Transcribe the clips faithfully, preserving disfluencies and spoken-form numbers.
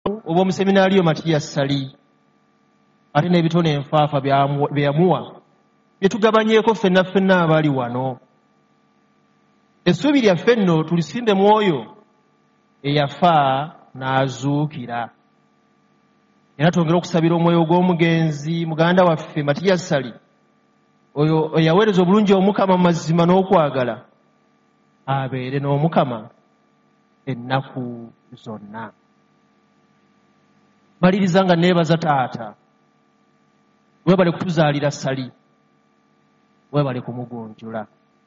oba omuseminaaliyo Matiya Ssali ate n'ebitone enfaafa bye yamuwa bye tugabanyeeko ffenna ffenna abali wano. Essuubi lyaffe nno tulisimbe mu oyo eyafa n'azuukira. Era twongera okusabira omwoyo gw'omugenzi muganda waffe Matiya Ssali oyo eyaweereza obulungi Omukama mu mazima n'okwagala abeere n'Omukama ennaku zonna. Maliriza nga neebaza taata, weebale kutuzaalira Ssali, weebale kumugonjula.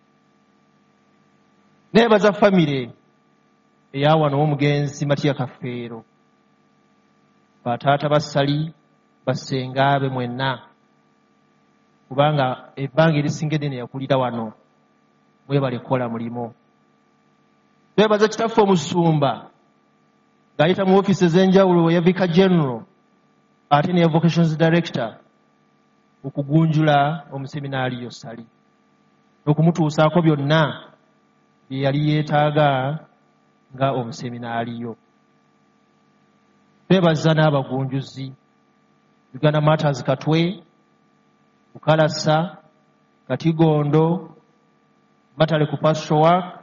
Neebaza famire eya wano w'omugenzi Matiya Kafeero, bataata ba Ssali, bassengaabe mwenna, kubanga ebbanga erisinga eddene yakulira wano, mwebale kukola mulimo. Twebaza kitaffe omusumba ng'ayita mu ofiisi ez'enjawulo eya Vicar General ate n'eya Vocations Director okugunjula omuseminaaliyo Ssali n'okumutuusaako byonna bye yali yeetaaga nga omuseminaaliyo. Twebaza n'abagunjuzi Uganda Matters Katwe, Bukalasa, Katigondo, Matale ku Pastoral Work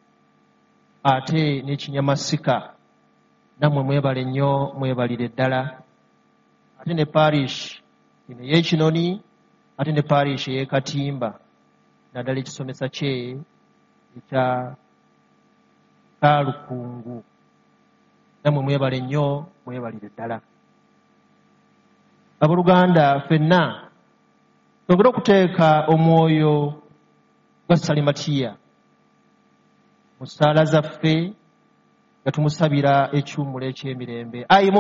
ate n'Ekinyamasika. Nammwe mwebale nnyo, mwebalire ddala. Ate ne parish eno ey'Ekinoni ate ne parish ey'e Katimba naddala ekisomesa kye ekya Kaalukungu. Nammwe mwebale nnyo, mwebalire ddala. Abooluganda ffenna twongere okuteeka omwoyo gwa Ssali Matiya mu ssaala zaffe nga tumusabira ekiwummulo eky'emirembe. Ayi